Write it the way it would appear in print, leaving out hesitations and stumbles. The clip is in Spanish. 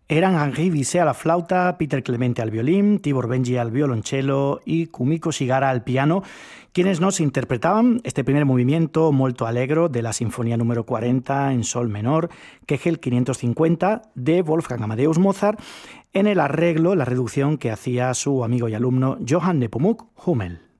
Eran Henri Bizet a la flauta, Peter Clemente al violín, Tibor Benji al violonchelo y Kumiko Shigara al piano, quienes nos interpretaban este primer movimiento molto allegro de la Sinfonía número 40 en sol menor, Kegel 550 de Wolfgang Amadeus Mozart, en el arreglo, la reducción que hacía su amigo y alumno Johann Nepomuk Hummel.